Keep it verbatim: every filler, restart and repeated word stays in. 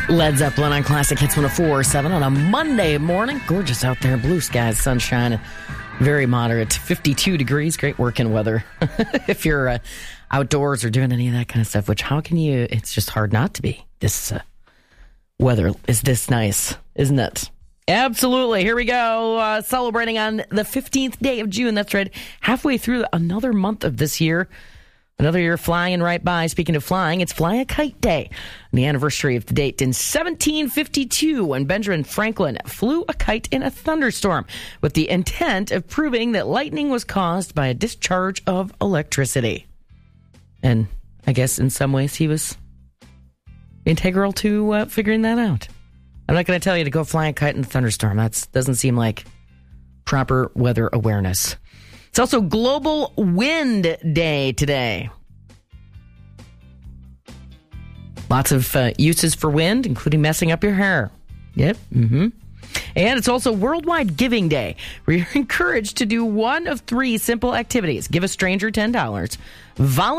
Led Zeppelin on Classic Hits one oh four point seven on a Monday morning. Gorgeous out there. Blue skies, sunshine, very moderate. fifty-two degrees. Great working weather. If you're uh, outdoors or doing any of that kind of stuff, which how can you? It's just hard not to be. This uh, weather is this nice, isn't it? Absolutely. Here we go. Uh, celebrating on the fifteenth day of June. That's right. Halfway through another month of this year. Another year flying right by. Speaking of flying, it's Fly a Kite Day. The anniversary of the date in seventeen fifty-two when Benjamin Franklin flew a kite in a thunderstorm with the intent of proving that lightning was caused by a discharge of electricity. And I guess in some ways he was integral to uh, figuring that out. I'm not going to tell you to go fly a kite in a thunderstorm. That doesn't seem like proper weather awareness. It's also Global Wind Day today. Lots of uh, uses for wind, including messing up your hair. Yep. Mm-hmm. And it's also Worldwide Giving Day, where you're encouraged to do one of three simple activities. Give a stranger ten dollars, volunteer